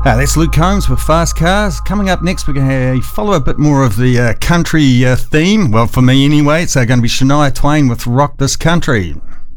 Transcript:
That's Luke Combs with Fast Cars. Coming up next, we're going to follow a bit more of the country theme. Well, for me anyway, it's going to be Shania Twain with Rock This Country.